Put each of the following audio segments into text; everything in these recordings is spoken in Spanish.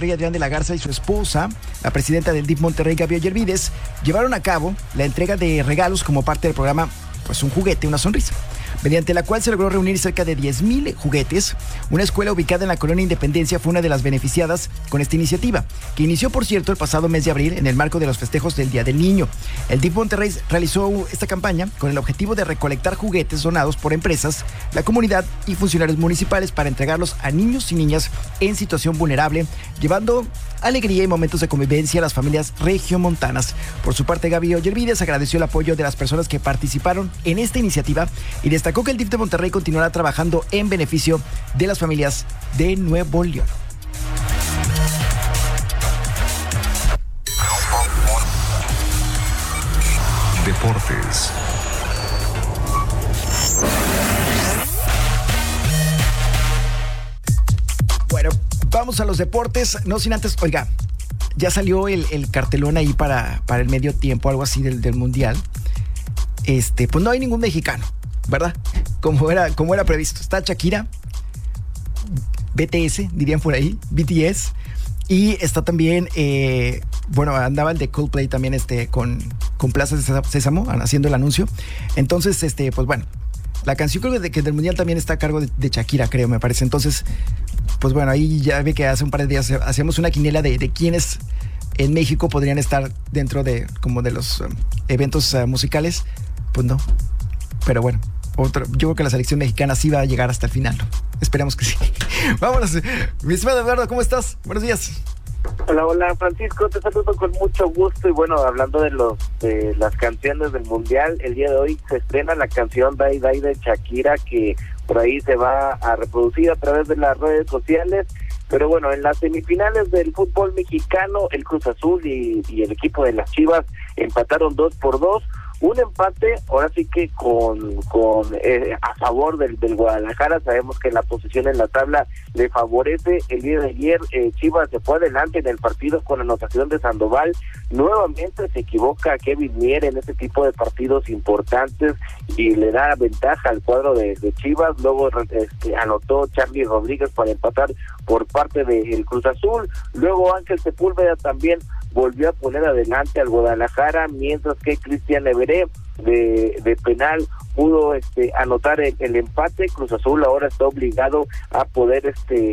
Monterrey, Adrián de la Garza, y su esposa, la presidenta del DIF Monterrey, Gaby Ollervides, llevaron a cabo la entrega de regalos como parte del programa Pues un juguete, una sonrisa, mediante la cual se logró reunir cerca de 10,000 juguetes. Una escuela ubicada en la Colonia Independencia fue una de las beneficiadas con esta iniciativa, que inició, por cierto, el pasado mes de abril en el marco de los festejos del Día del Niño. El DIF Monterrey realizó esta campaña con el objetivo de recolectar juguetes donados por empresas, la comunidad y funcionarios municipales para entregarlos a niños y niñas en situación vulnerable, llevando alegría y momentos de convivencia a las familias regiomontanas. Por su parte, Gaby Ollervides agradeció el apoyo de las personas que participaron en esta iniciativa y destacó que el DIF de Monterrey continuará trabajando en beneficio de las familias de Nuevo León. Deportes. Bueno, vamos a los deportes, no sin antes, oiga, ya salió el cartelón ahí para el medio tiempo, algo así del Mundial. Pues no hay ningún mexicano, ¿verdad? Como era previsto. Está Shakira, BTS, dirían por ahí, BTS, y está también, andaba el de Coldplay también con Plaza Sésamo haciendo el anuncio. Entonces, pues bueno, la canción creo que del Mundial también está a cargo de Shakira, creo, me parece. Entonces, pues bueno, ahí ya ve que hace un par de días hacíamos una quiniela de quiénes en México podrían estar dentro de los eventos musicales. Pues no, pero bueno, yo creo que la selección mexicana sí va a llegar hasta el final, ¿no? Esperemos que sí. Vámonos, mi estimado Eduardo, ¿cómo estás? Buenos días. Hola Francisco, te saludo con mucho gusto. Y bueno, hablando de las canciones del Mundial, el día de hoy se estrena la canción Dai Dai de Shakira, que por ahí se va a reproducir a través de las redes sociales. Pero bueno, en las semifinales del fútbol mexicano, el Cruz Azul y el equipo de las Chivas empataron 2-2. Un empate, ahora sí que a favor del Guadalajara. Sabemos que la posición en la tabla le favorece. El día de ayer Chivas se fue adelante en el partido con anotación de Sandoval. Nuevamente se equivoca Kevin Mier en este tipo de partidos importantes y le da ventaja al cuadro de Chivas. Luego anotó Charly Rodríguez para empatar por parte del Cruz Azul. Luego Ángel Sepúlveda también volvió a poner adelante al Guadalajara, mientras que Cristian Everé de penal pudo anotar el empate. Cruz Azul ahora está obligado a poder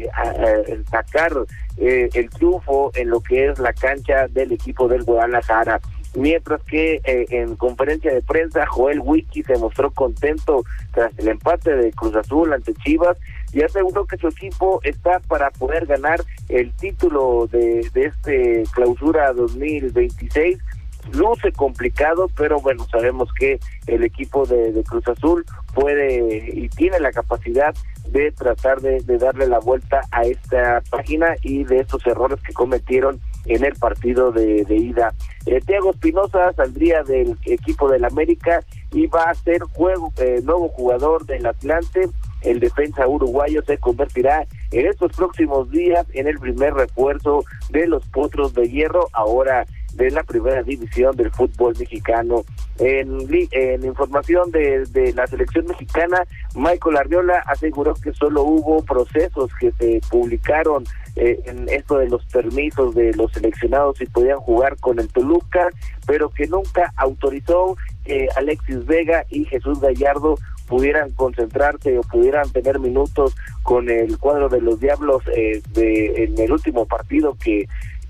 sacar el triunfo en lo que es la cancha del equipo del Guadalajara. Mientras que en conferencia de prensa Joel Wiki se mostró contento tras el empate de Cruz Azul ante Chivas y aseguró que su equipo está para poder ganar el título de clausura 2026. Luce complicado, pero bueno, sabemos que el equipo de Cruz Azul puede y tiene la capacidad de tratar de darle la vuelta a esta página y de estos errores que cometieron en el partido de ida. Thiago Espinosa saldría del equipo del América y va a ser nuevo jugador del Atlante. El defensa uruguayo se convertirá en estos próximos días en el primer refuerzo de los Potros de Hierro, ahora de la primera división del fútbol mexicano. En información de la selección mexicana, Michael Arriola aseguró que solo hubo procesos que se publicaron en esto de los permisos de los seleccionados si podían jugar con el Toluca, pero que nunca autorizó que Alexis Vega y Jesús Gallardo pudieran concentrarse o pudieran tener minutos con el cuadro de los Diablos en el último partido que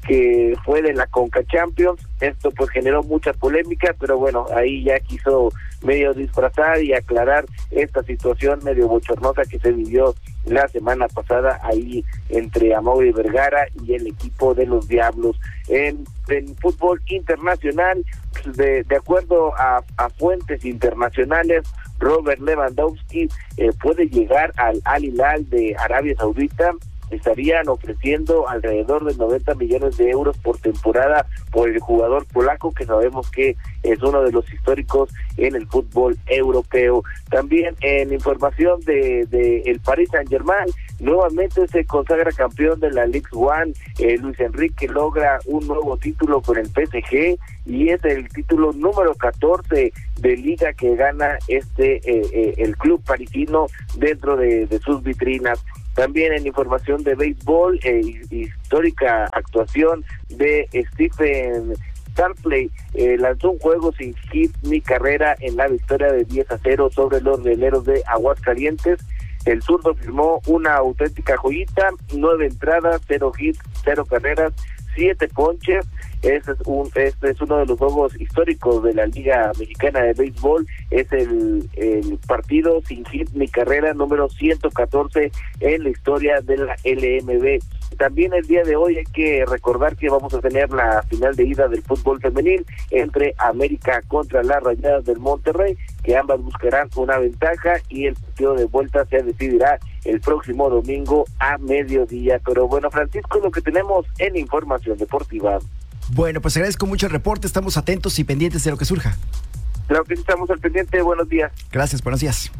fue de la Conca Champions. Esto pues generó mucha polémica, pero bueno, ahí ya quiso medio disfrazar y aclarar esta situación medio bochornosa que se vivió la semana pasada ahí entre Amaury Vergara y el equipo de los Diablos. En fútbol internacional, de acuerdo a fuentes internacionales, Robert Lewandowski puede llegar al Al Hilal de Arabia Saudita. Estarían ofreciendo alrededor de 90 millones de euros por temporada por el jugador polaco, que sabemos que es uno de los históricos en el fútbol europeo. También en información de el Paris Saint-Germain, nuevamente se consagra campeón de la Ligue 1. Luis Enrique logra un nuevo título con el PSG y es el título número 14 de liga que gana el club parisino dentro de sus vitrinas. También en información de béisbol, histórica actuación de Stephen Tarpley, lanzó un juego sin hit ni carrera en la victoria de 10-0 sobre los Rieleros de Aguascalientes. El zurdo firmó una auténtica joyita, 9 entradas, 0 hits, 0 carreras, 7 ponches. Este es uno de los juegos históricos de la Liga Mexicana de Béisbol. Es el partido sin hit ni carrera número 114 en la historia de la LMB. También el día de hoy hay que recordar que vamos a tener la final de ida del fútbol femenil entre América contra las Rayadas del Monterrey, que ambas buscarán una ventaja, y el partido de vuelta se decidirá el próximo domingo a mediodía. Pero bueno, Francisco, lo que tenemos en información deportiva. Bueno, pues agradezco mucho el reporte, estamos atentos y pendientes de lo que surja. Claro que sí, estamos al pendiente. Buenos días. Gracias, buenos días.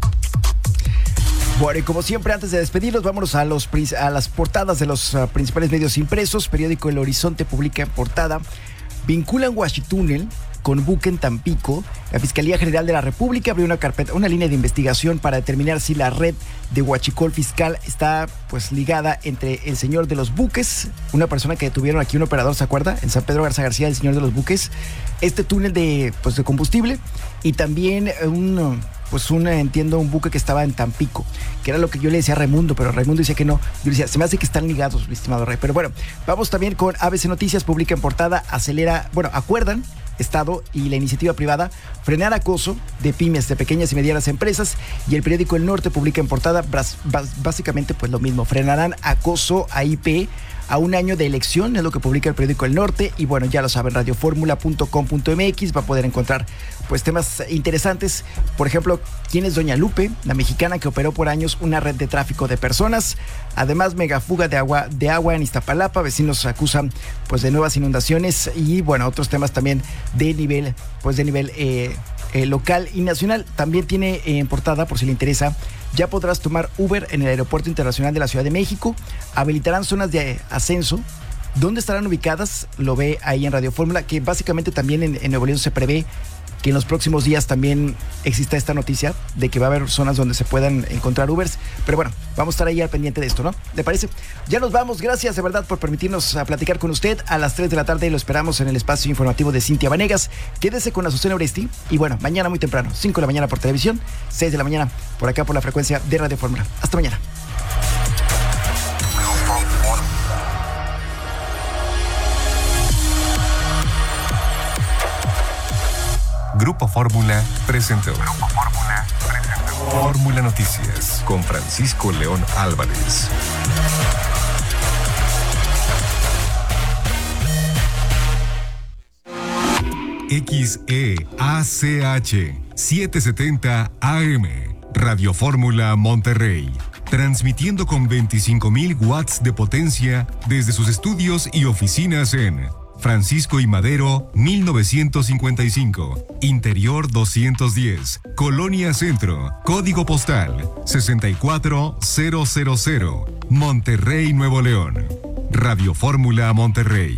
Bueno, y como siempre, antes de despedirnos, vámonos a las portadas de los principales medios impresos. Periódico El Horizonte publica en portada: vinculan Huachitúnel con buque en Tampico. La Fiscalía General de la República abrió una línea de investigación para determinar si la red de huachicol fiscal está pues ligada entre el señor de los buques, una persona que detuvieron aquí, un operador, ¿se acuerda? En San Pedro Garza García, el señor de los buques, este túnel de combustible, y también un buque que estaba en Tampico, que era lo que yo le decía a Raimundo, pero Raimundo decía que no. Yo le decía, se me hace que están ligados, mi estimado Rey. Pero bueno, vamos también con ABC Noticias, publica en portada: acuerdan Estado y la iniciativa privada frenar acoso de pymes, de pequeñas y medianas empresas. Y el periódico El Norte publica en portada básicamente pues lo mismo: frenarán acoso a IP a un año de elección, es lo que publica el periódico El Norte. Y bueno, ya lo saben, radioformula.com.mx va a poder encontrar pues temas interesantes. Por ejemplo, ¿quién es Doña Lupe, la mexicana que operó por años una red de tráfico de personas? Además, megafuga de agua en Iztapalapa, vecinos acusan pues de nuevas inundaciones, y bueno, otros temas también de nivel local y nacional. También tiene en portada, por si le interesa: ya podrás tomar Uber en el Aeropuerto Internacional de la Ciudad de México. Habilitarán zonas de ascenso. ¿Dónde estarán ubicadas? Lo ve ahí en Radio Fórmula, que básicamente también en Nuevo León se prevé que en los próximos días también exista esta noticia de que va a haber zonas donde se puedan encontrar Ubers. Pero bueno, vamos a estar ahí al pendiente de esto, ¿no? ¿Le parece? Ya nos vamos. Gracias de verdad por permitirnos platicar con usted. A las 3 de la tarde lo esperamos en el espacio informativo de Cintia Vanegas. Quédese con Azucena Oresti. Y bueno, mañana muy temprano, 5 de la mañana por televisión, 6 de la mañana por acá por la frecuencia de Radio Fórmula. Hasta mañana. Grupo Fórmula presentó Fórmula Noticias con Francisco León Álvarez. XEACH 770 AM Radio Fórmula Monterrey, transmitiendo con 25,000 watts de potencia desde sus estudios y oficinas en Francisco y Madero, 1955, Interior 210, Colonia Centro, Código Postal 64000, Monterrey, Nuevo León. Radio Fórmula Monterrey.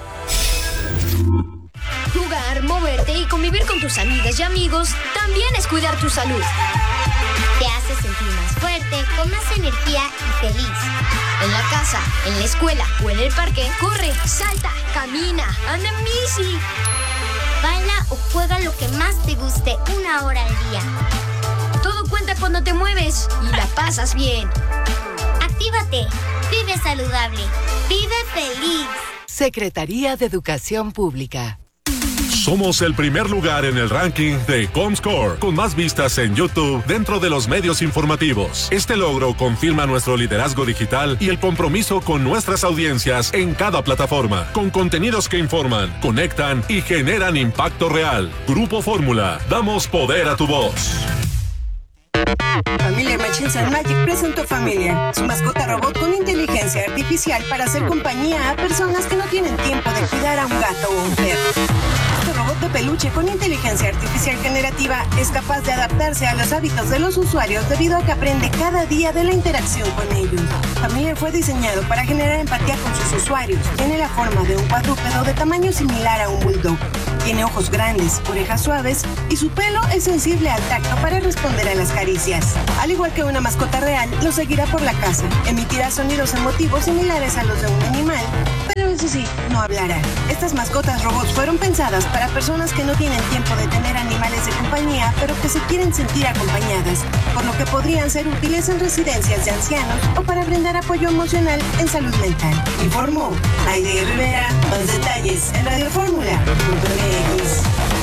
Jugar, moverte y convivir con tus amigas y amigos también es cuidar tu salud. Te hace sentir más fuerte, con más energía y feliz. En la casa, en la escuela o en el parque, corre, salta, camina, anda en bici. Baila o juega lo que más te guste 1 hora al día. Todo cuenta cuando te mueves y la pasas bien. Actívate, vive saludable, vive feliz. Secretaría de Educación Pública. Somos el primer lugar en el ranking de Comscore, con más vistas en YouTube dentro de los medios informativos. Este logro confirma nuestro liderazgo digital y el compromiso con nuestras audiencias en cada plataforma, con contenidos que informan, conectan y generan impacto real. Grupo Fórmula, damos poder a tu voz. Familia Machines and Magic presentó Familia, su mascota robot con inteligencia artificial para hacer compañía a personas que no tienen tiempo de cuidar a un gato o un perro. Este robot de peluche con inteligencia artificial generativa es capaz de adaptarse a los hábitos de los usuarios debido a que aprende cada día de la interacción con ellos. Familiar fue diseñado para generar empatía con sus usuarios. Tiene la forma de un cuadrúpedo de tamaño similar a un bulldog. Tiene ojos grandes, orejas suaves y su pelo es sensible al tacto para responder a las caricias. Al igual que una mascota real, lo seguirá por la casa. Emitirá sonidos emotivos similares a los de un animal, pero eso sí, no hablará. Estas mascotas robots fueron pensadas para personas que no tienen tiempo de tener animales de compañía, pero que se quieren sentir acompañadas, por lo que podrían ser útiles en residencias de ancianos o para brindar apoyo emocional en salud mental. Informó Aide Rivera. Más detalles en radioformula.mx.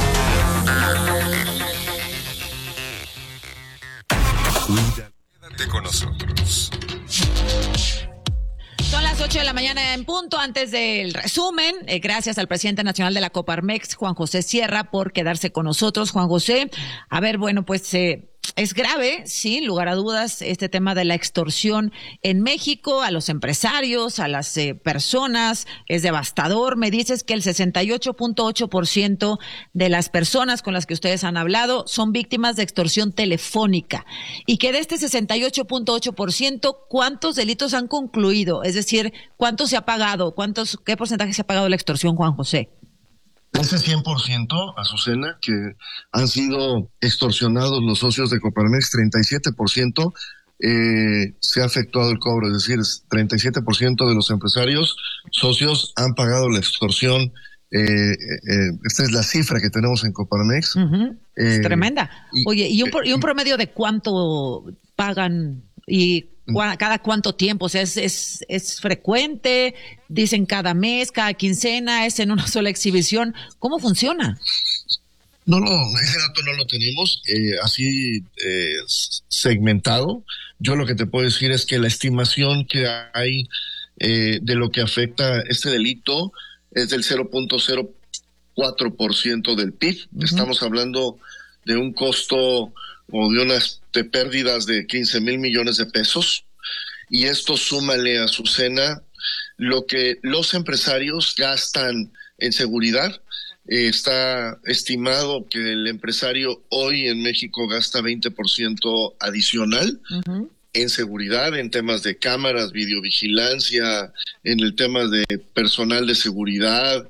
Quédate con nosotros. Son las 8 de la mañana en punto. Antes del resumen, gracias al presidente nacional de la Coparmex, Juan José Sierra, por quedarse con nosotros. Juan José, a ver, bueno, pues es grave, sin lugar a dudas, este tema de la extorsión en México, a los empresarios, a las personas, es devastador. Me dices que el 68.8% de las personas con las que ustedes han hablado son víctimas de extorsión telefónica, y que de este 68.8%, ¿cuántos delitos han concluido? Es decir, ¿cuánto se ha pagado? ¿Qué porcentaje se ha pagado la extorsión, Juan José? Ese 100%, Azucena, que han sido extorsionados los socios de Coparmex, 37% se ha efectuado el cobro, es decir, 37% de los empresarios socios han pagado la extorsión. Esta es la cifra que tenemos en Coparmex. Uh-huh. Es tremenda. Oye, ¿y un promedio de cuánto pagan y cada cuánto tiempo? O sea, ¿es frecuente? ¿Dicen cada mes, cada quincena? ¿Es en una sola exhibición? ¿Cómo funciona? No, ese dato no lo tenemos así segmentado. Yo lo que te puedo decir es que la estimación que hay de lo que afecta este delito es del 0.04% del PIB. Uh-huh. Estamos hablando de un costo o de unas pérdidas de 15,000 millones de pesos, y esto súmale, a Azucena, lo que los empresarios gastan en seguridad. Está estimado que el empresario hoy en México gasta 20% adicional uh-huh. en seguridad, en temas de cámaras, videovigilancia, en el tema de personal de seguridad,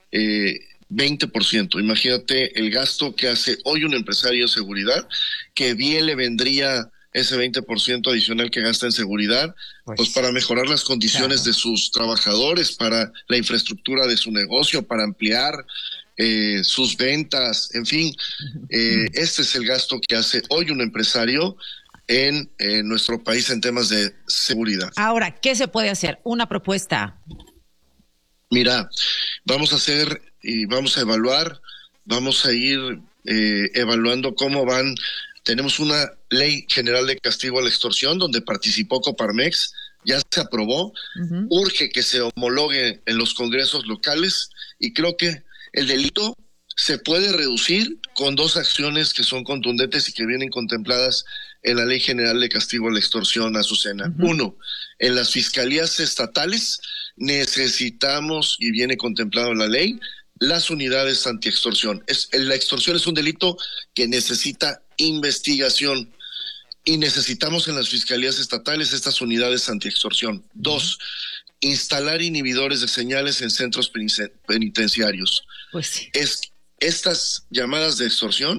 20%. Imagínate el gasto que hace hoy un empresario de seguridad, que bien le vendría ese 20% adicional que gasta en seguridad, pues para mejorar las condiciones de sus trabajadores, para la infraestructura de su negocio, para ampliar sus ventas, en fin. Este es el gasto que hace hoy un empresario en nuestro país en temas de seguridad. Ahora, ¿qué se puede hacer? Una propuesta. Mira, vamos a hacer y vamos a evaluar, vamos a ir evaluando cómo van. Tenemos una ley general de castigo a la extorsión donde participó Coparmex, ya se aprobó, uh-huh. Urge que se homologue en los congresos locales, y creo que el delito se puede reducir con dos acciones que son contundentes y que vienen contempladas en la ley general de castigo a la extorsión, Azucena. Uh-huh. Uno, en las fiscalías estatales necesitamos, y viene contemplado en la ley, las unidades antiextorsión. La extorsión es un delito que necesita investigación, y necesitamos en las fiscalías estatales estas unidades antiextorsión. Dos, instalar inhibidores de señales en centros penitenciarios. Pues sí. Estas llamadas de extorsión,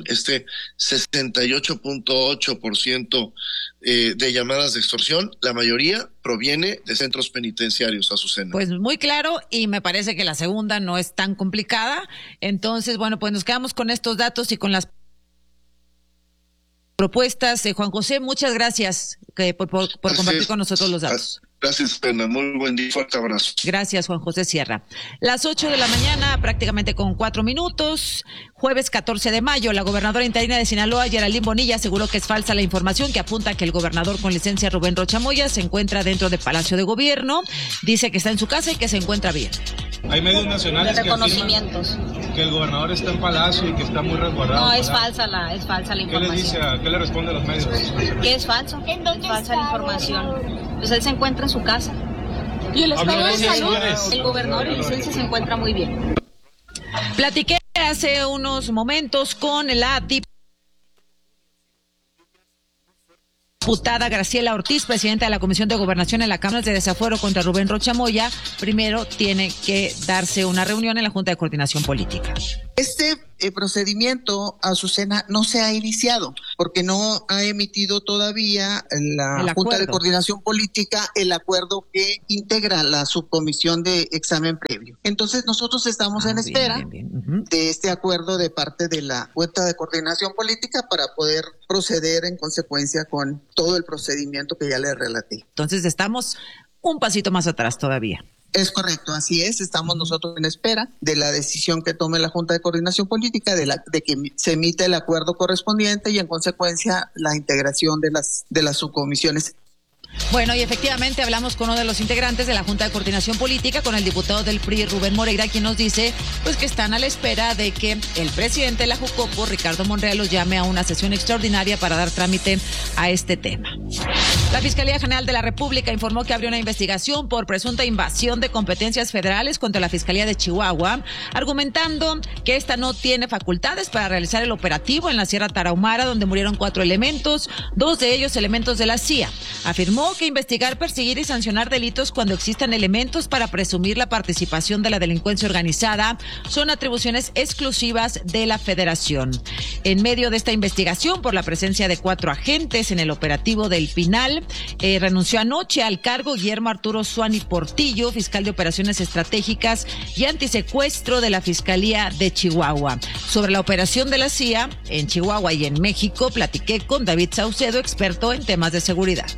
68.8% de llamadas de extorsión, la mayoría proviene de centros penitenciarios, Azucena. Pues muy claro, y me parece que la segunda no es tan complicada. Entonces, bueno, pues nos quedamos con estos datos y con las propuestas. Juan José, muchas gracias por compartir con nosotros los datos. Gracias, Pena. Muy buen día. Fuerte abrazo. Gracias, Juan José Sierra. Las 8 de la mañana, prácticamente con 4 minutos. Jueves 14 de mayo, la gobernadora interina de Sinaloa, Geraldine Bonilla, aseguró que es falsa la información que apunta que el gobernador con licencia Rubén Rocha Moya se encuentra dentro del Palacio de Gobierno. Dice que está en su casa y que se encuentra bien. Hay medios nacionales de reconocimientos que el gobernador está en Palacio y que está muy resguardado. No, es falsa la información. ¿Qué le responde a los medios? Que es falso, es falsa la información. Pues él se encuentra en su casa. Y el estado de salud, el gobernador en licencia se encuentra muy bien. Platiqué hace unos momentos con la diputada Graciela Ortiz, presidenta de la Comisión de Gobernación en la Cámara de Desafuero contra Rubén Rocha Moya. Primero tiene que darse una reunión en la Junta de Coordinación Política. Este procedimiento, Azucena, no se ha iniciado porque no ha emitido todavía la Junta de Coordinación Política el acuerdo que integra la subcomisión de examen previo. Entonces nosotros estamos en espera de este acuerdo de parte de la Junta de Coordinación Política para poder proceder en consecuencia con todo el procedimiento que ya le relaté. Entonces estamos un pasito más atrás todavía. Es correcto, así es. Estamos nosotros en espera de la decisión que tome la Junta de Coordinación Política, de que se emite el acuerdo correspondiente y en consecuencia la integración de las subcomisiones. Bueno, y efectivamente hablamos con uno de los integrantes de la Junta de Coordinación Política, con el diputado del PRI, Rubén Moreira, quien nos dice pues que están a la espera de que el presidente de la Jucopo, Ricardo Monreal, los llame a una sesión extraordinaria para dar trámite a este tema. La Fiscalía General de la República informó que abrió una investigación por presunta invasión de competencias federales contra la Fiscalía de Chihuahua, argumentando que esta no tiene facultades para realizar el operativo en la Sierra Tarahumara, donde murieron 4 elementos, 2 de ellos elementos de la CIA. Afirmó que investigar, perseguir y sancionar delitos cuando existan elementos para presumir la participación de la delincuencia organizada son atribuciones exclusivas de la Federación. En medio de esta investigación por la presencia de 4 agentes en el operativo del Pinal, renunció anoche al cargo Guillermo Arturo Suani Portillo, fiscal de operaciones estratégicas y antisecuestro de la Fiscalía de Chihuahua. Sobre la operación de la CIA en Chihuahua y en México, platiqué con David Saucedo, experto en temas de seguridad.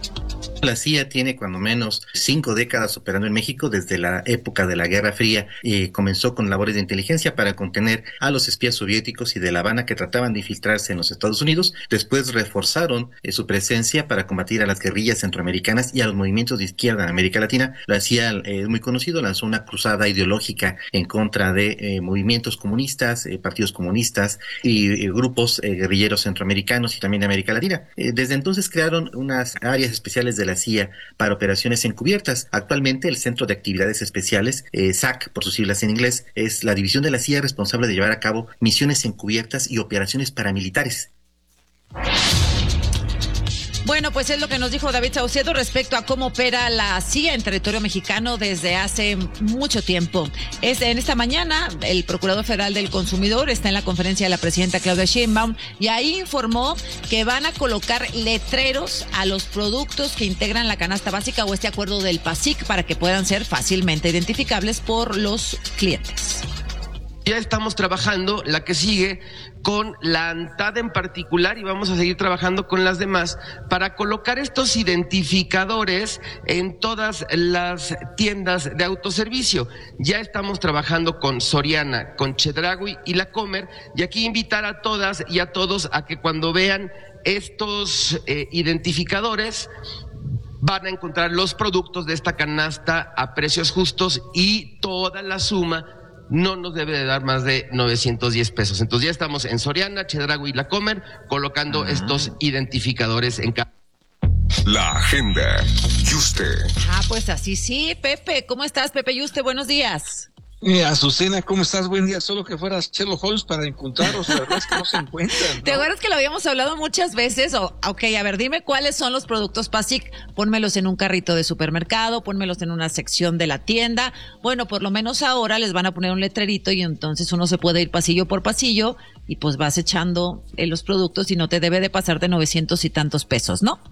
La CIA tiene cuando menos 5 décadas operando en México desde la época de la Guerra Fría. Comenzó con labores de inteligencia para contener a los espías soviéticos y de La Habana que trataban de infiltrarse en los Estados Unidos. Después reforzaron su presencia para combatir a las guerrillas centroamericanas y a los movimientos de izquierda en América Latina. La CIA es muy conocido, lanzó una cruzada ideológica en contra de movimientos comunistas, partidos comunistas y grupos guerrilleros centroamericanos y también de América Latina. Desde entonces crearon unas áreas especiales de la CIA para operaciones encubiertas. Actualmente el Centro de Actividades Especiales, SAC por sus siglas en inglés, es la división de la CIA responsable de llevar a cabo misiones encubiertas y operaciones paramilitares. Bueno, pues es lo que nos dijo David Saucedo respecto a cómo opera la CIA en territorio mexicano desde hace mucho tiempo. En esta mañana, el Procurador Federal del Consumidor está en la conferencia de la presidenta Claudia Sheinbaum y ahí informó que van a colocar letreros a los productos que integran la canasta básica o este acuerdo del PASIC para que puedan ser fácilmente identificables por los clientes. Ya estamos trabajando la que sigue con la ANTAD en particular y vamos a seguir trabajando con las demás para colocar estos identificadores en todas las tiendas de autoservicio. Ya estamos trabajando con Soriana, con Chedraui y La Comer, y aquí invitar a todas y a todos a que cuando vean estos identificadores van a encontrar los productos de esta canasta a precios justos y toda la suma no nos debe de dar más de 910 pesos. Entonces ya estamos en Soriana, Chedraui y La Comer colocando estos identificadores en cada. La agenda. Yuste. Pues así sí. Pepe, ¿cómo estás, Pepe Yuste? Buenos días. Azucena, ¿cómo estás? Buen día. Solo que fueras Sherlock Holmes para encontrarlos, la verdad es que no se encuentran, ¿no? ¿Te acuerdas que lo habíamos hablado muchas veces? Ok, a ver, dime cuáles son los productos PASIC. Pónmelos en un carrito de supermercado, pónmelos en una sección de la tienda. Bueno, por lo menos ahora les van a poner un letrerito y entonces uno se puede ir pasillo por pasillo y pues vas echando los productos y no te debe de pasar de 900 y tantos pesos, ¿no?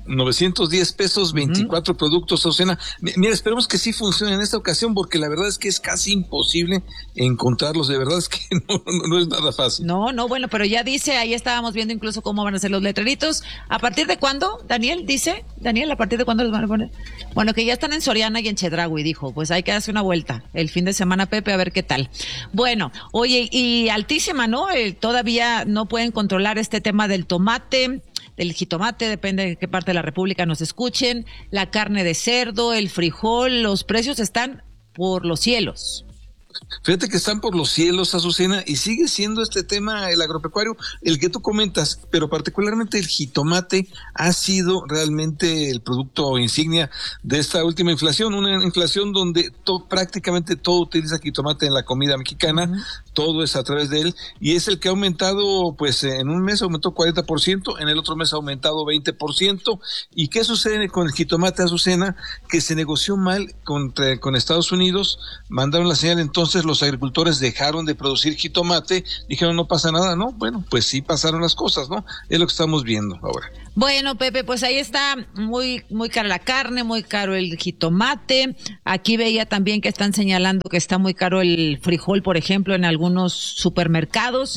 910 pesos, 24 productos, Azucena. Mira, esperemos que sí funcione en esta ocasión, porque la verdad es que es casi imposible encontrarlos. De verdad es que no es nada fácil. No, bueno, pero ya dice, ahí estábamos viendo incluso cómo van a ser los letreritos. ¿A partir de cuándo, Daniel? Dice, Daniel, ¿a partir de cuándo los van a poner? Bueno, que ya están en Soriana y en Chedraui, dijo. Pues hay que darse una vuelta el fin de semana, Pepe, a ver qué tal. Bueno, oye, y altísima, ¿no? Todavía no pueden controlar este tema del tomate, del jitomate, depende de qué parte de la República nos escuchen, la carne de cerdo, el frijol, los precios están por los cielos. Fíjate que están por los cielos, Azucena, y sigue siendo este tema el agropecuario, el que tú comentas, pero particularmente el jitomate ha sido realmente el producto insignia de esta última inflación, una inflación donde prácticamente todo utiliza jitomate en la comida mexicana, todo es a través de él, y es el que ha aumentado, pues en un mes aumentó 40%, en el otro mes ha aumentado 20%, ¿y qué sucede con el jitomate, Azucena? Que se negoció mal con Estados Unidos, mandaron la señal, entonces los agricultores dejaron de producir jitomate, dijeron no pasa nada, ¿no? Bueno, pues sí pasaron las cosas, ¿no? Es lo que estamos viendo ahora. Bueno, Pepe, pues ahí está muy cara la carne, muy caro el jitomate. Aquí veía también que están señalando que está muy caro el frijol, por ejemplo, en algunos supermercados.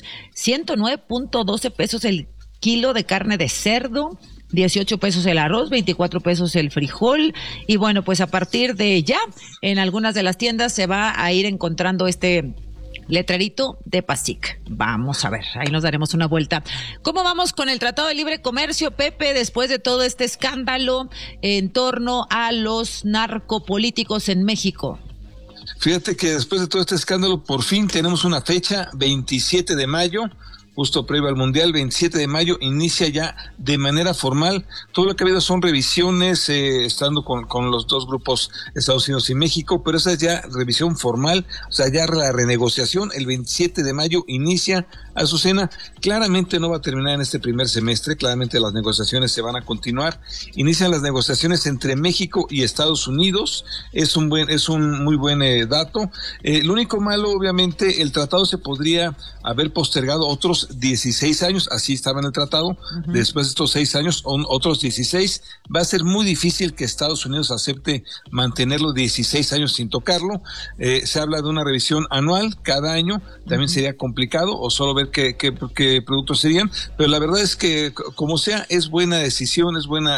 109.12 pesos el kilo de carne de cerdo. 18 pesos el arroz, 24 pesos el frijol, y bueno, pues a partir de ya, en algunas de las tiendas se va a ir encontrando este letrerito de PASIC. Vamos a ver, ahí nos daremos una vuelta. ¿Cómo vamos con el Tratado de Libre Comercio, Pepe, después de todo este escándalo en torno a los narcopolíticos en México? Fíjate que después de todo este escándalo, por fin tenemos una fecha, 27 de mayo, justo previo al Mundial, 27 de mayo, inicia ya de manera formal. Todo lo que ha habido son revisiones, estando con los dos grupos, Estados Unidos y México, pero esa es ya revisión formal, o sea, ya la renegociación, el 27 de mayo inicia, Azucena. Claramente no va a terminar en este primer semestre, claramente las negociaciones se van a continuar. Inician las negociaciones entre México y Estados Unidos, es un muy buen dato. Lo único malo, obviamente, el tratado se podría haber postergado otros 16 años, así estaba en el tratado. Después de estos 6 años, otros 16, va a ser muy difícil que Estados Unidos acepte mantenerlo 16 años sin tocarlo. Se habla de una revisión anual, cada año, también sería complicado, o solo ver qué productos serían, pero la verdad es que, como sea, es buena decisión, es buena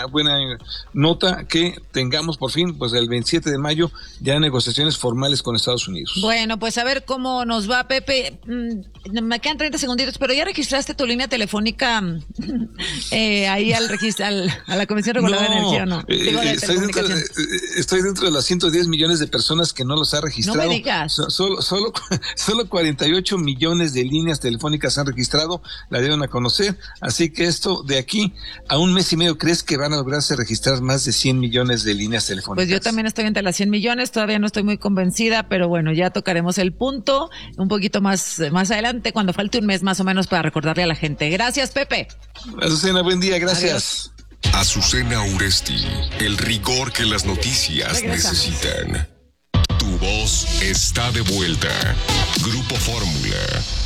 nota que tengamos por fin, pues el 27 de mayo, ya negociaciones formales con Estados Unidos. Bueno, pues a ver cómo nos va, Pepe. Me quedan 30 segunditos, pero ¿ya registraste tu línea telefónica ahí a la Comisión Reguladora de Energía o no? Estoy dentro de las 110 millones de personas que no los ha registrado. No me digas. Solo 48 millones de líneas telefónicas han registrado, la dieron a conocer, así que esto de aquí a un mes y medio, ¿crees que van a lograrse registrar más de 100 millones de líneas telefónicas? Pues yo también estoy entre las 100 millones, todavía no estoy muy convencida, pero bueno, ya tocaremos el punto un poquito más adelante, cuando falte un mes más o menos, para recordarle a la gente. Gracias, Pepe. Azucena, buen día, gracias. Adiós. Azucena Uresti, el rigor que las noticias necesitan. Tu voz está de vuelta. Grupo Fórmula.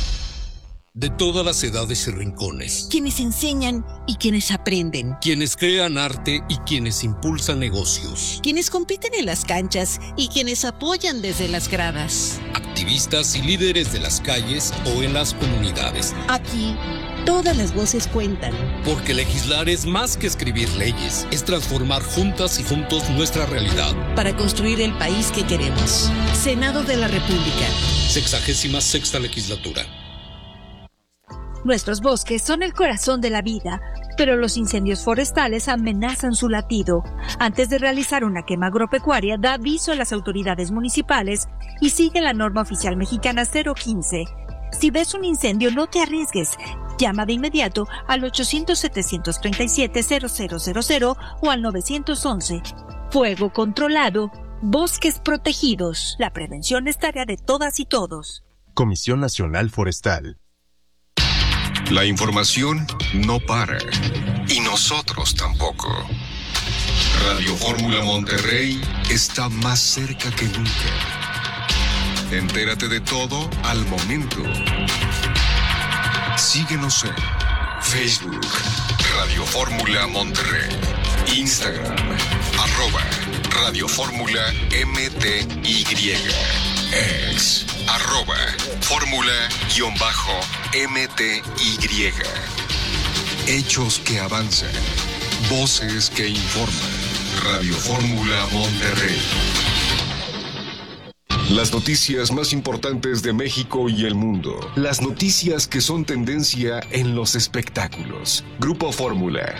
De todas las edades y rincones. Quienes enseñan y quienes aprenden. Quienes crean arte y quienes impulsan negocios. Quienes compiten en las canchas y quienes apoyan desde las gradas. Activistas y líderes de las calles o en las comunidades. Aquí, todas las voces cuentan. Porque legislar es más que escribir leyes, es transformar juntas y juntos nuestra realidad. Para construir el país que queremos. Senado de la República. 66ª legislatura. Nuestros bosques son el corazón de la vida, pero los incendios forestales amenazan su latido. Antes de realizar una quema agropecuaria, da aviso a las autoridades municipales y sigue la norma oficial mexicana 015. Si ves un incendio, no te arriesgues. Llama de inmediato al 800-737-0000 o al 911. Fuego controlado, bosques protegidos. La prevención es tarea de todas y todos. Comisión Nacional Forestal. La información no para, y nosotros tampoco. Radio Fórmula Monterrey está más cerca que nunca. Entérate de todo al momento. Síguenos en Facebook, Radio Fórmula Monterrey, Instagram, @Radio Fórmula MTY, ex, @Fórmula_MTY. Hechos que avanzan, voces que informan. Radio Fórmula Monterrey. Las noticias más importantes de México y el mundo. Las noticias que son tendencia en los espectáculos. Grupo Fórmula.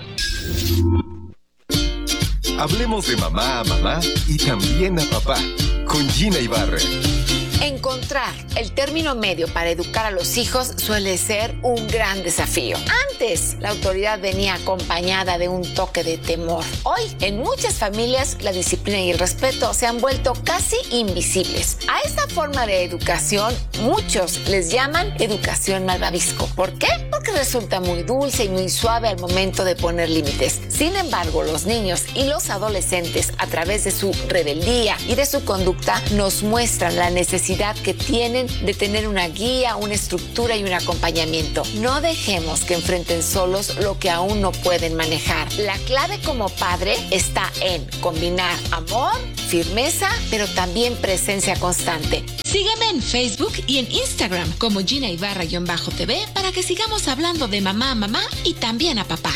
Hablemos de mamá a mamá y también a papá. Con Gina Ibarra. Encontrar el término medio para educar a los hijos suele ser un gran desafío. Antes, la autoridad venía acompañada de un toque de temor. Hoy, en muchas familias, la disciplina y el respeto se han vuelto casi invisibles. A esta forma de educación, muchos les llaman educación malvavisco. ¿Por qué? Porque resulta muy dulce y muy suave al momento de poner límites. Sin embargo, los niños y los adolescentes, a través de su rebeldía y de su conducta, nos muestran la necesidad que tienen de tener una guía, una estructura y un acompañamiento. No dejemos que enfrenten solos lo que aún no pueden manejar. La clave como padre está en combinar amor, firmeza, pero también presencia constante. Sígueme en Facebook y en Instagram como Gina Ibarra-TV para que sigamos hablando de mamá a mamá y también a papá.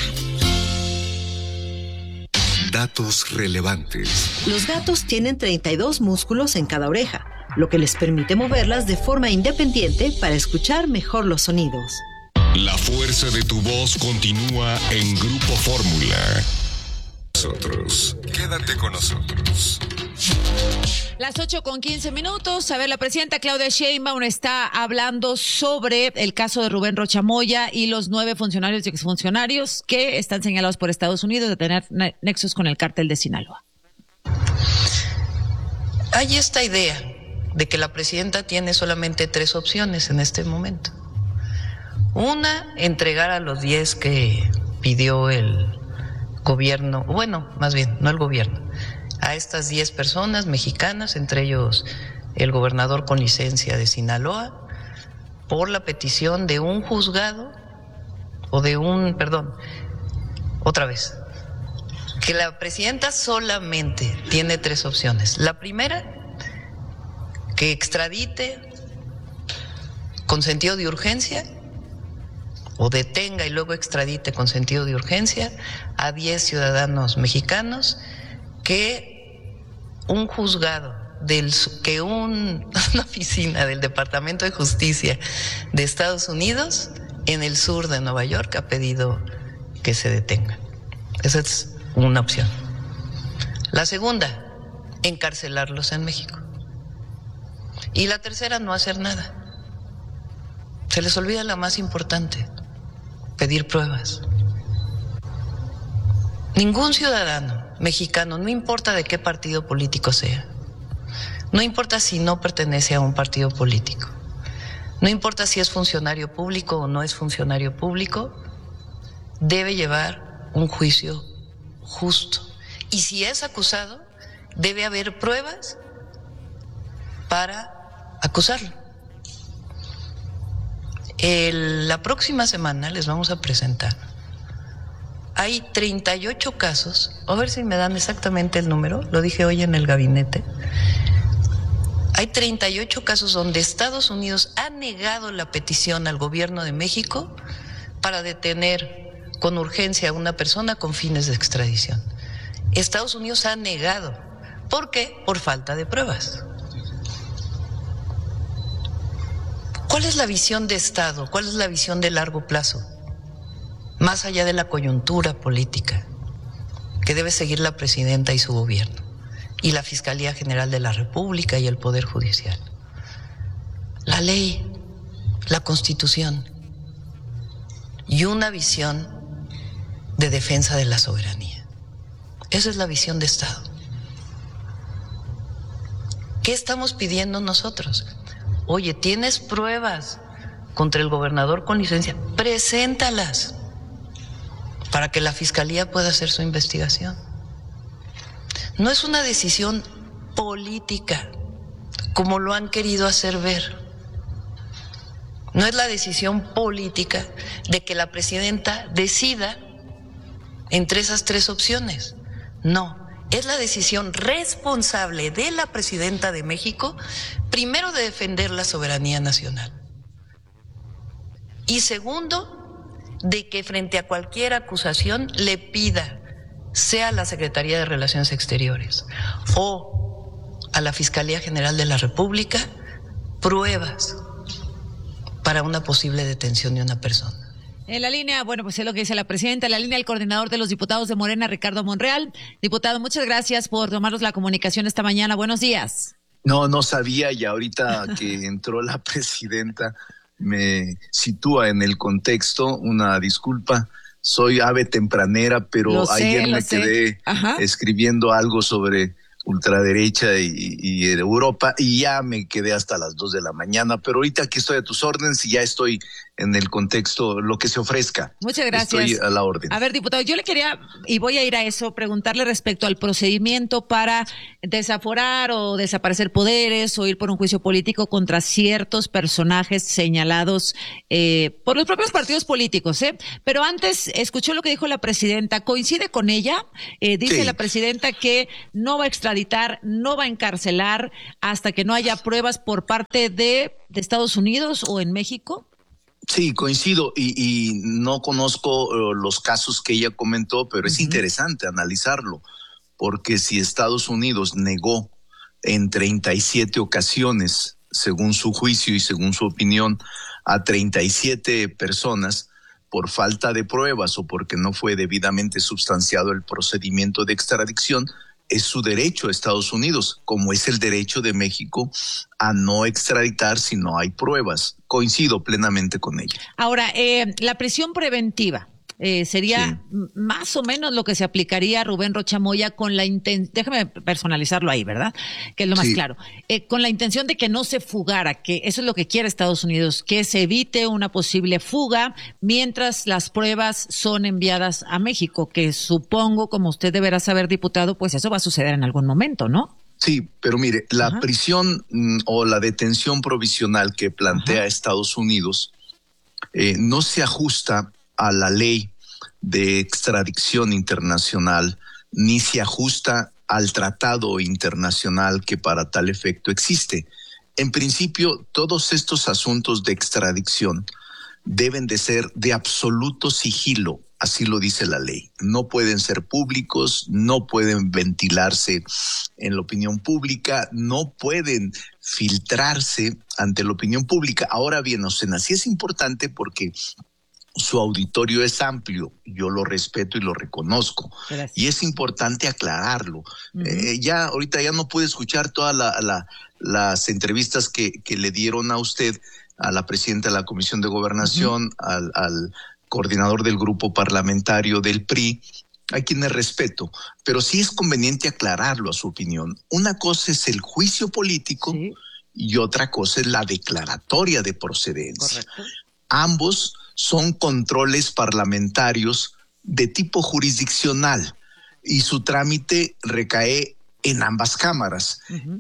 Datos relevantes. Los gatos tienen 32 músculos en cada oreja, lo que les permite moverlas de forma independiente para escuchar mejor los sonidos. La fuerza de tu voz continúa en Grupo Fórmula. Quédate con nosotros. Las 8:15. A ver, la presidenta Claudia Sheinbaum está hablando sobre el caso de Rubén Rocha Moya y los 9 funcionarios y exfuncionarios que están señalados por Estados Unidos de tener nexos con el cártel de Sinaloa. Hay esta idea de que la presidenta tiene solamente 3 opciones en este momento. Una, entregar a los 10 que pidió el gobierno, bueno, más bien, no el gobierno, a estas 10 personas mexicanas, entre ellos el gobernador con licencia de Sinaloa, por la petición de un juzgado, que la presidenta solamente tiene 3 opciones. La primera, que extradite con sentido de urgencia, o detenga y luego extradite con sentido de urgencia a 10 ciudadanos mexicanos que un juzgado, una oficina del Departamento de Justicia de Estados Unidos en el sur de Nueva York ha pedido que se detengan. Esa es una opción. La segunda, encarcelarlos en México. Y la tercera, no hacer nada. Se les olvida la más importante: pedir pruebas. Ningún ciudadano mexicano, no importa de qué partido político sea, no importa si no pertenece a un partido político, no importa si es funcionario público o no es funcionario público, debe llevar un juicio justo. Y si es acusado, debe haber pruebas para acusarlo. La próxima semana les vamos a presentar. Hay 38 casos, a ver si me dan exactamente el número, lo dije hoy en el gabinete. Hay 38 casos donde Estados Unidos ha negado la petición al gobierno de México para detener con urgencia a una persona con fines de extradición. Estados Unidos ha negado. ¿Por qué? Por falta de pruebas. ¿Cuál es la visión de Estado? ¿Cuál es la visión de largo plazo? Más allá de la coyuntura política que debe seguir la presidenta y su gobierno, y la Fiscalía General de la República y el Poder Judicial. La ley, la Constitución y una visión de defensa de la soberanía. Esa es la visión de Estado. ¿Qué estamos pidiendo nosotros? Oye, ¿tienes pruebas contra el gobernador con licencia? Preséntalas para que la Fiscalía pueda hacer su investigación. No es una decisión política, como lo han querido hacer ver. No es la decisión política de que la presidenta decida entre esas 3 opciones. No, es la decisión responsable de la presidenta de México, primero, de defender la soberanía nacional. Y segundo, de que frente a cualquier acusación le pida, sea a la Secretaría de Relaciones Exteriores o a la Fiscalía General de la República, pruebas para una posible detención de una persona. En la línea, bueno, pues es lo que dice la presidenta, en la línea el coordinador de los diputados de Morena, Ricardo Monreal. Diputado, muchas gracias por tomarnos la comunicación esta mañana. Buenos días. No sabía, y ahorita que entró la presidenta me sitúa en el contexto. Una disculpa, soy ave tempranera, pero ayer me quedé escribiendo algo sobre ultraderecha y Europa, y ya me quedé hasta las 2 de la mañana, pero ahorita aquí estoy a tus órdenes y ya estoy en el contexto, lo que se ofrezca. Muchas gracias. Estoy a la orden. A ver, diputado, yo le quería, y voy a ir a eso, preguntarle respecto al procedimiento para desaforar o desaparecer poderes o ir por un juicio político contra ciertos personajes señalados por los propios partidos políticos, ¿eh? Pero antes, escuchó lo que dijo la presidenta, ¿coincide con ella? Dice la presidenta que no va a extraditar, no va a encarcelar hasta que no haya pruebas por parte de Estados Unidos o en México. Sí, coincido, y no conozco los casos que ella comentó, pero es interesante analizarlo, porque si Estados Unidos negó en 37 ocasiones, según su juicio y según su opinión, a 37 personas por falta de pruebas o porque no fue debidamente sustanciado el procedimiento de extradición, es su derecho a Estados Unidos, como es el derecho de México a no extraditar si no hay pruebas. Coincido plenamente con ella. Ahora, la prisión preventiva sería más o menos lo que se aplicaría a Rubén Rocha Moya con la intención, déjame personalizarlo ahí, ¿verdad? Que es lo más claro. Con la intención de que no se fugara, que eso es lo que quiere Estados Unidos, que se evite una posible fuga mientras las pruebas son enviadas a México, que supongo, como usted deberá saber, diputado, pues eso va a suceder en algún momento, ¿no? Sí, pero mire, la prisión o la detención provisional que plantea Estados Unidos no se ajusta a la ley de extradición internacional, ni se ajusta al tratado internacional que para tal efecto existe. En principio, todos estos asuntos de extradición deben de ser de absoluto sigilo, así lo dice la ley. No pueden ser públicos, no pueden ventilarse en la opinión pública, no pueden filtrarse ante la opinión pública. Ahora bien, Ocena, sí es importante porque su auditorio es amplio, yo lo respeto y lo reconozco. Gracias. Y es importante aclararlo. Ahorita ya no pude escuchar todas las entrevistas que le dieron a usted, a la presidenta de la Comisión de Gobernación, al coordinador del grupo parlamentario del PRI, a quienes respeto, pero sí es conveniente aclararlo a su opinión. Una cosa es el juicio político y otra cosa es la declaratoria de procedencia. Correcto. Ambos son controles parlamentarios de tipo jurisdiccional y su trámite recae en ambas cámaras,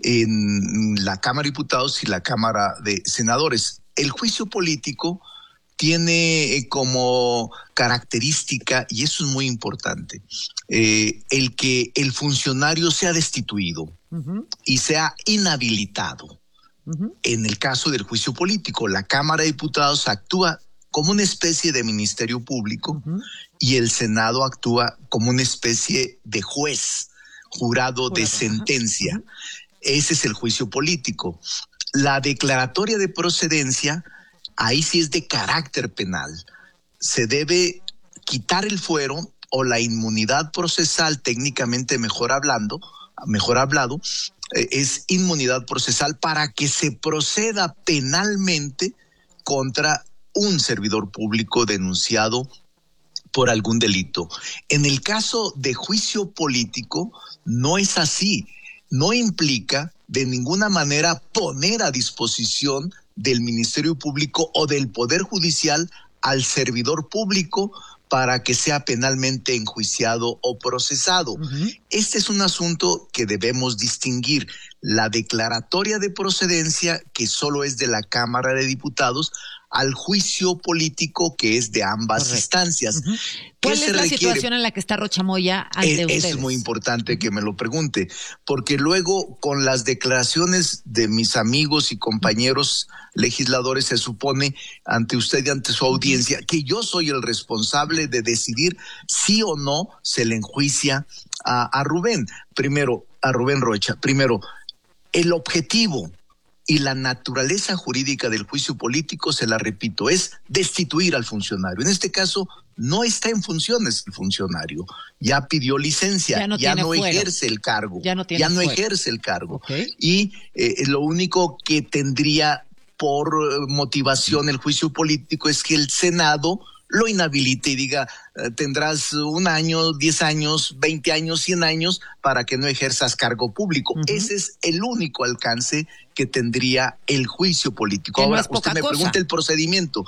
en la Cámara de Diputados y la Cámara de Senadores. El juicio político tiene como característica, y eso es muy importante, el que el funcionario sea destituido y sea inhabilitado. En el caso del juicio político, la Cámara de Diputados actúa como una especie de ministerio público y el Senado actúa como una especie de juez, jurado de sentencia. Ese es el juicio político. La declaratoria de procedencia, ahí sí es de carácter penal. Se debe quitar el fuero o la inmunidad procesal, técnicamente mejor hablado, es inmunidad procesal para que se proceda penalmente contra un servidor público denunciado por algún delito. En el caso de juicio político no es así. No implica de ninguna manera poner a disposición del Ministerio Público o del Poder Judicial al servidor público para que sea penalmente enjuiciado o procesado. Este es un asunto que debemos distinguir. La declaratoria de procedencia, que solo es de la Cámara de Diputados, al juicio político, que es de ambas instancias. ¿Cuál es la situación en la que está Rocha Moya ante ustedes? Es muy importante que me lo pregunte, porque luego con las declaraciones de mis amigos y compañeros legisladores se supone ante usted y ante su audiencia que yo soy el responsable de decidir si o no se le enjuicia a Rubén. Primero, a Rubén Rocha. Primero, el objetivo Y la naturaleza jurídica del juicio político, se la repito, es destituir al funcionario. En este caso, no está en funciones el funcionario. Ya pidió licencia, ya no ejerce el cargo. Ya no ejerce el cargo. Okay. Y lo único que tendría por motivación el juicio político es que el Senado lo inhabilite y diga, tendrás 1 año, 10 años, 20 años, 100 años para que no ejerzas cargo público. Ese es el único alcance que tendría el juicio político. Ahora, usted me pregunta el procedimiento,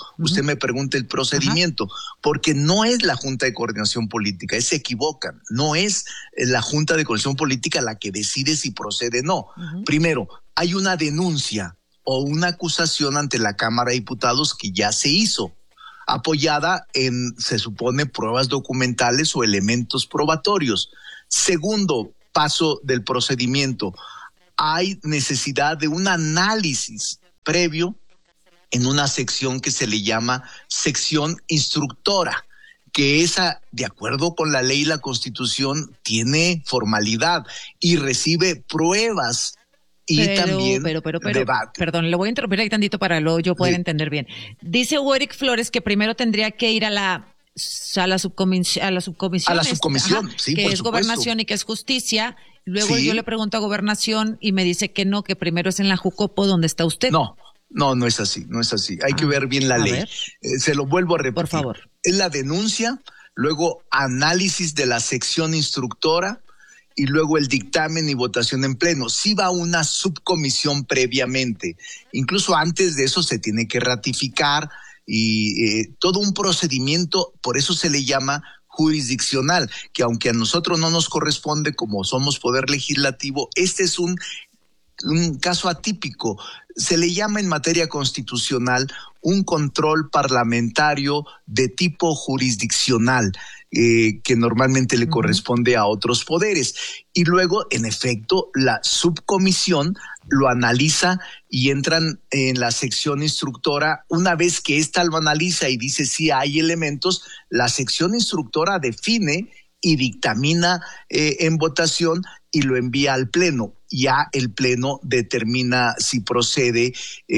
porque no es la Junta de Coordinación Política, se equivocan, no es la Junta de Coordinación Política la que decide si procede o no. Primero, hay una denuncia o una acusación ante la Cámara de Diputados que ya se hizo, apoyada en, se supone, pruebas documentales o elementos probatorios. Segundo paso del procedimiento, hay necesidad de un análisis previo en una sección que se le llama sección instructora, que esa, de acuerdo con la ley y la Constitución, tiene formalidad y recibe pruebas. Y también debate. Perdón, le voy a interrumpir ahí tantito para luego yo poder entender bien. Dice Werick Flores que primero tendría que ir a la subcomisión. A la subcomisión, sí, que es Gobernación y que es Justicia. Luego yo le pregunto a Gobernación y me dice que no, que primero es en la Jucopo donde está usted. No es así. Hay que ver bien la ley. Se lo vuelvo a repetir. Por favor. Es la denuncia, luego análisis de la sección instructora, y luego el dictamen y votación en pleno. Sí va una subcomisión previamente. Incluso antes de eso se tiene que ratificar y todo un procedimiento, por eso se le llama jurisdiccional, que aunque a nosotros no nos corresponde como somos poder legislativo, este es un caso atípico. Se le llama en materia constitucional un control parlamentario de tipo jurisdiccional, que normalmente le corresponde a otros poderes. Y luego, en efecto, la subcomisión lo analiza y entran en la sección instructora. Una vez que ésta lo analiza y dice si hay elementos, la sección instructora define y dictamina en votación y lo envía al Pleno. Ya el Pleno determina si procede